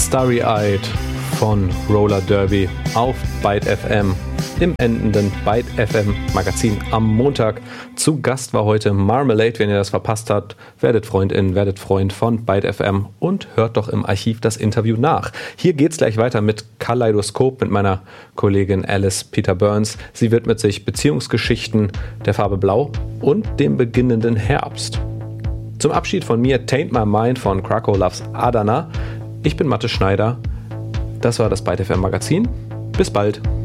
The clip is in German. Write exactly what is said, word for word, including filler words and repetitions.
Starry-Eyed von Roller Derby auf Byte F M im endenden Byte F M Magazin am Montag. Zu Gast war heute Marmalade. Wenn ihr das verpasst habt, werdet Freundin, werdet Freund von Byte F M und hört doch im Archiv das Interview nach. Hier geht's gleich weiter mit Kaleidoskop mit meiner Kollegin Alice Peter Burns. Sie widmet sich Beziehungsgeschichten der Farbe Blau und dem beginnenden Herbst. Zum Abschied von mir Taint My Mind von Krakow Loves Adana. Ich bin Mathe Schneider. Das war das Byte F M Magazin. Bis bald.